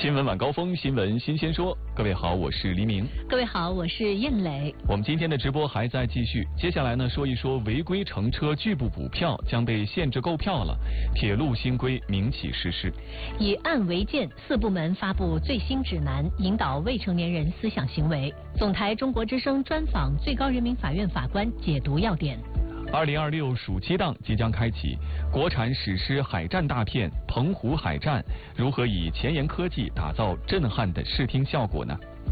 新闻晚高峰，新闻新鲜说。各位好，我是黎明。 各位好，我是燕磊。 我们今天的直播还在继续，接下来呢，说一说违规乘车拒不补票将被限制购票了。铁路新规明启实施。 以案为鉴，4部门发布最新指南，引导未成年人思想行为。总台中国之声专访最高人民法院法官，解读要点。 2026暑期档即将开启，国产史诗海战大片《澎湖海战》如何以前沿科技打造震撼的视听效果呢？